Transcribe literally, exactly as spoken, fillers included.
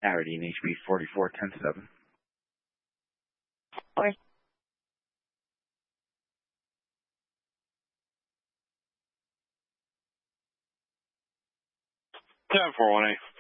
Aberdeen, H B forty-four ten seven. Or ten four one eight.